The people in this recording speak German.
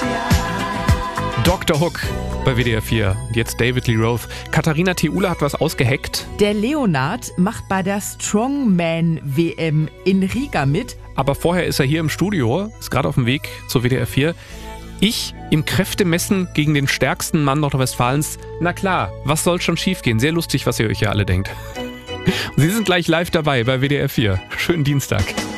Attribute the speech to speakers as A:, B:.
A: Dr. Hook bei WDR 4. Jetzt David Lee Roth. Katharina Theule hat was ausgeheckt.
B: Der Leonard macht bei der Strongman-WM in Riga mit.
A: Aber vorher ist er hier im Studio, ist gerade auf dem Weg zur WDR 4. Ich im Kräftemessen gegen den stärksten Mann Nordrhein-Westfalens. Na klar, was soll schon schiefgehen? Sehr lustig, was ihr euch hier alle denkt. Sie sind gleich live dabei bei WDR 4. Schönen Dienstag.